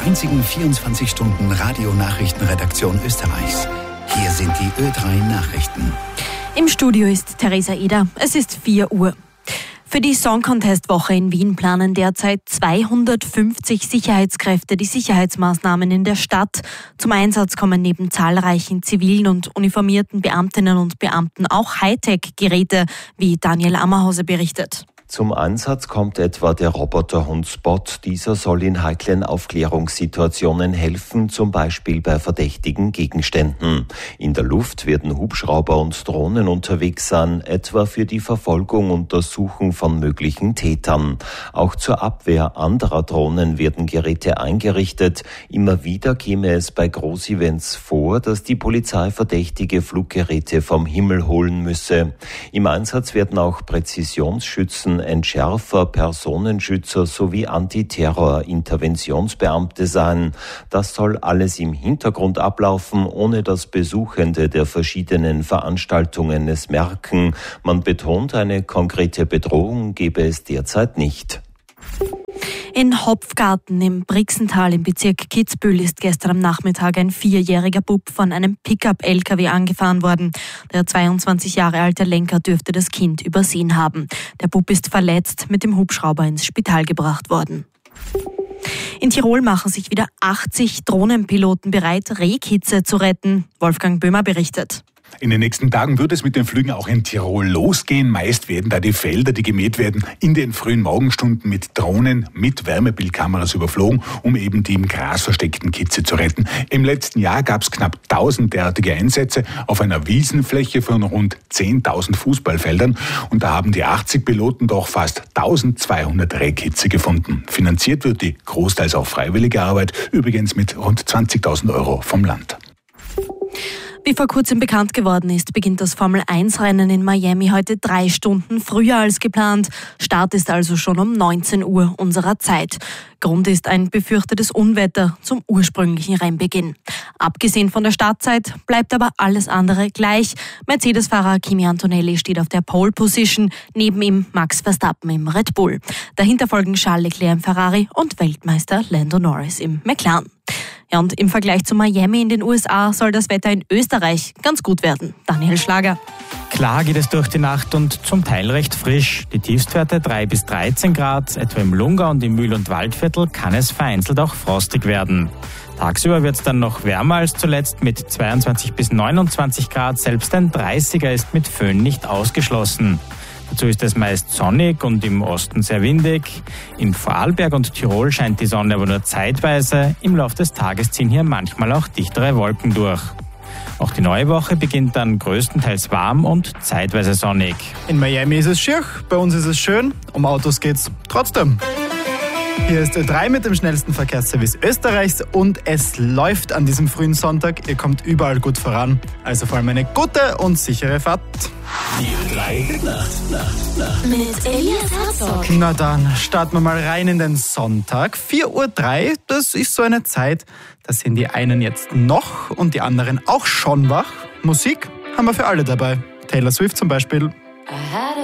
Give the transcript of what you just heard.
der einzigen 24-Stunden-Radio-Nachrichtenredaktion Österreichs. Hier sind die Ö3 Nachrichten. Im Studio ist Theresa Eder. Es ist 4 Uhr. Für die Song-Contest-Woche in Wien planen derzeit 250 Sicherheitskräfte die Sicherheitsmaßnahmen in der Stadt. Zum Einsatz kommen neben zahlreichen zivilen und uniformierten Beamtinnen und Beamten auch Hightech-Geräte, wie Daniel Ammerhause berichtet. Zum Einsatz kommt etwa der Roboterhund Spot. Dieser soll in heiklen Aufklärungssituationen helfen, zum Beispiel bei verdächtigen Gegenständen. In der Luft werden Hubschrauber und Drohnen unterwegs sein, etwa für die Verfolgung und Untersuchung von möglichen Tätern. Auch zur Abwehr anderer Drohnen werden Geräte eingerichtet. Immer wieder käme es bei Großevents vor, dass die Polizei verdächtige Fluggeräte vom Himmel holen müsse. Im Einsatz werden auch Präzisionsschützen, Entschärfer, Personenschützer sowie Antiterror-Interventionsbeamte sein. Das soll alles im Hintergrund ablaufen, ohne dass Besuchende der verschiedenen Veranstaltungen es merken. Man betont, eine konkrete Bedrohung gebe es derzeit nicht. In Hopfgarten im Brixental im Bezirk Kitzbühel ist gestern am Nachmittag ein 4-jähriger Bub von einem Pickup-LKW angefahren worden. Der 22 Jahre alte Lenker dürfte das Kind übersehen haben. Der Bub ist verletzt, mit dem Hubschrauber ins Spital gebracht worden. In Tirol machen sich wieder 80 Drohnenpiloten bereit, Rehkitze zu retten. Wolfgang Böhmer berichtet. In den nächsten Tagen wird es mit den Flügen auch in Tirol losgehen. Meist werden da die Felder, die gemäht werden, in den frühen Morgenstunden mit Drohnen, mit Wärmebildkameras überflogen, um eben die im Gras versteckten Kitze zu retten. Im letzten Jahr gab es knapp 1000 derartige Einsätze auf einer Wiesenfläche von rund 10.000 Fußballfeldern. Und da haben die 80 Piloten doch fast 1200 Rehkitze gefunden. Finanziert wird die großteils auch freiwillige Arbeit, übrigens mit rund 20.000 Euro vom Land. Wie vor kurzem bekannt geworden ist, beginnt das Formel-1-Rennen in Miami heute 3 Stunden früher als geplant. Start ist also schon um 19 Uhr unserer Zeit. Grund ist ein befürchtetes Unwetter zum ursprünglichen Rennbeginn. Abgesehen von der Startzeit bleibt aber alles andere gleich. Mercedes-Fahrer Kimi Antonelli steht auf der Pole Position, neben ihm Max Verstappen im Red Bull. Dahinter folgen Charles Leclerc im Ferrari und Weltmeister Lando Norris im McLaren. Ja, und im Vergleich zu Miami in den USA soll das Wetter in Österreich ganz gut werden. Daniel Schlager. Klar geht es durch die Nacht und zum Teil recht frisch. Die Tiefstwerte 3 bis 13 Grad, etwa im Lungau und im Mühl- und Waldviertel kann es vereinzelt auch frostig werden. Tagsüber wird es dann noch wärmer als zuletzt mit 22 bis 29 Grad. Selbst ein 30er ist mit Föhn nicht ausgeschlossen. Dazu ist es meist sonnig und im Osten sehr windig. In Vorarlberg und Tirol scheint die Sonne aber nur zeitweise. Im Laufe des Tages ziehen hier manchmal auch dichtere Wolken durch. Auch die neue Woche beginnt dann größtenteils warm und zeitweise sonnig. In Miami ist es schier, bei uns ist es schön. Um Autos geht's trotzdem. Hier ist Ö3 mit dem schnellsten Verkehrsservice Österreichs und es läuft an diesem frühen Sonntag. Ihr kommt überall gut voran. Also vor allem eine gute und sichere Fahrt. Die Ö3 Nacht. Mit Elias Herzog. Na dann, starten wir mal rein in den Sonntag. 4:03 Uhr, das ist so eine Zeit, da sind die einen jetzt noch und die anderen auch schon wach. Musik haben wir für alle dabei. Taylor Swift zum Beispiel.